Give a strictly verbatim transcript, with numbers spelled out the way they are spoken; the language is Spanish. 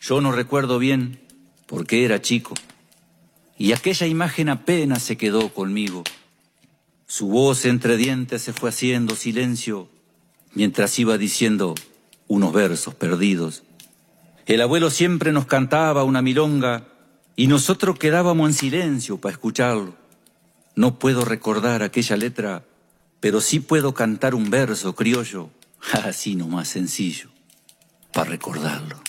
Yo no recuerdo bien porque era chico, y aquella imagen apenas se quedó conmigo. Su voz entre dientes se fue haciendo silencio mientras iba diciendo unos versos perdidos. El abuelo siempre nos cantaba una milonga y nosotros quedábamos en silencio para escucharlo. No puedo recordar aquella letra, pero sí puedo cantar un verso criollo, así nomás sencillo, para recordarlo.